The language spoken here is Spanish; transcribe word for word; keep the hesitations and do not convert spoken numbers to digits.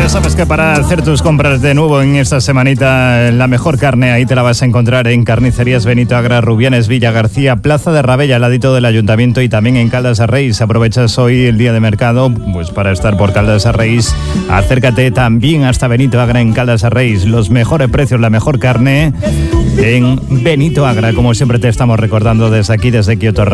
sabes que para hacer tus compras de nuevo en esta semanita, la mejor carne ahí te la vas a encontrar en Carnicerías Benito Agra, Rubianes, Villa García, Plaza de Rabella, al ladito del Ayuntamiento, y también en Caldas de Reis. Aprovechas hoy el día de mercado pues para estar por Caldas de Reis. Acércate también hasta Benito Agra en Caldas de Reis. Los mejores precios, la mejor carne en Benito Agra, como siempre te estamos recordando desde aquí, desde Kioto.